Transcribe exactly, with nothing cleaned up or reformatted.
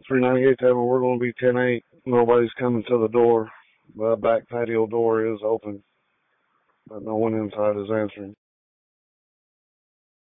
three ninety-eight, Tavern, we're going to be ten eight. Nobody's coming to the door. The back patio door is open, but no one inside is answering.